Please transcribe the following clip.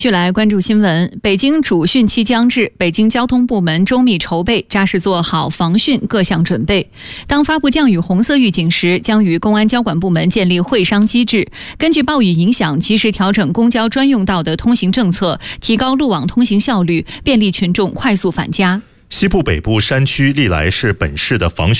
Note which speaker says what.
Speaker 1: 继续来关注新闻。北京主汛期将至，北京交通部门周密筹备，扎实做好防汛各项准备。当发布降雨红色预警时，将与公安交管部门建立会商机制，根据暴雨影响及时调整公交专用道的通行政策，提高路网通行效率，便利群众快速返家。
Speaker 2: 西部、北部山区历来是本市的防汛